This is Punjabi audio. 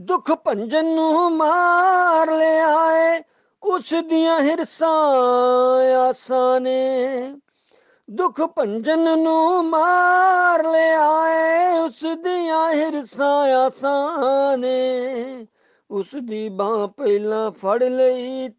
ਦੁੱਖ ਭੰਜਨ ਨੂੰ ਮਾਰ ਲਿਆਏ, ਉਸ ਦੀਆਂ ਹਿਰਸਾਂ ਆਸਾਂ ਨੇ। ਦੁੱਖ ਭੰਜਨ ਨੂੰ ਮਾਰ ਲਿਆਏ, ਉਸ ਦੀਆਂ ਹਿਰਸਾਂ ਆਸਾਂ ਨੇ। ਉਸ ਦੀ ਬਾਂਹ ਪਹਿਲਾਂ ਫੜ ਲਈ